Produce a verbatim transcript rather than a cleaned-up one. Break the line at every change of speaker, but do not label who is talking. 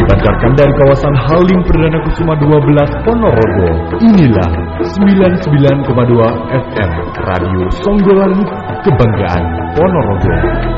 Dipancarkan dari kawasan Halim Perdana Kusuma dua belas Ponorogo. Inilah sembilan puluh sembilan koma dua F M Radio Songgolangit, Kebanggaan Ponorogo.